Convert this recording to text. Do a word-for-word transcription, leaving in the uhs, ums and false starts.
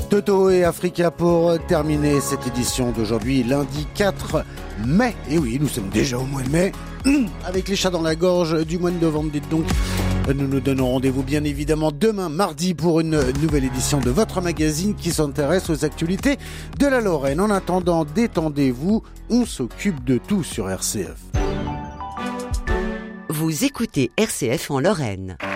Toto et Africa pour terminer cette édition d'aujourd'hui, lundi quatre mai. Et oui, nous sommes déjà au mois de mai, avec les chats dans la gorge du mois de novembre. Dites donc, nous nous donnons rendez-vous bien évidemment demain, mardi, pour une nouvelle édition de votre magazine qui s'intéresse aux actualités de la Lorraine. En attendant, détendez-vous, on s'occupe de tout sur R C F. Vous écoutez R C F en Lorraine.